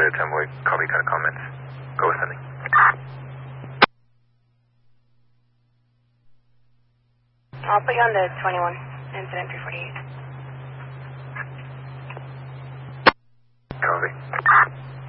Delta 10 Boy, copy, got comments. Go ascending. I'll put you on the 21, incident 348.